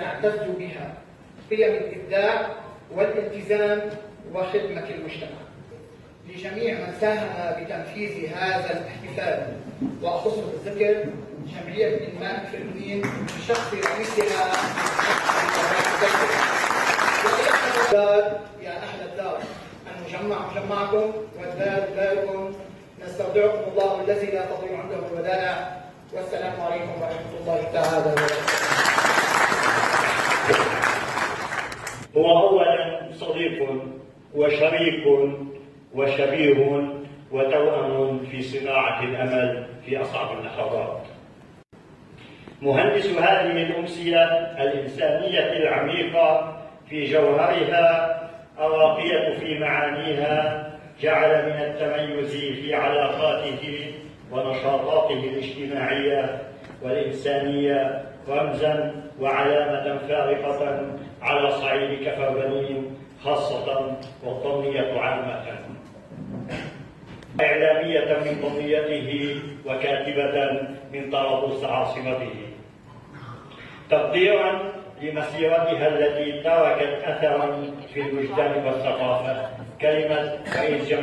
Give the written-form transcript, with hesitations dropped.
نعتز بها، قيم الإبداع والالتزام وخدمة المجتمع. لجميع من ساهم بتنفيذ هذا الاحتفال، وأخص بالذكر جمعية إنماء الفلبين بشخص رئيسها يا أهل الدار، المجمع مجمعكم والدار داركم، نستودعكم الله الذي لا تضيع عنده الودائع، والسلام عليكم ورحمة الله تعالى وبركاته. هو أولا صديق وشريك وشبيه وتوأم في صناعة الأمل في أصعب اللحظات. مهندس هذه الأمسية الإنسانية العميقة في جوهرها، الراقية في معانيها، جعل من التميز في علاقاته ونشاطاته الاجتماعية والإنسانية رمزا وعلامة فارقة على صعيد كفربنين خاصة والضمنية عامة، إعلامية من ضمنيته وكاتبة من طرابلس عاصمته، تقديرا لمسيرتها التي تركت أثرا في الوجدان والثقافة. كلمة رئيس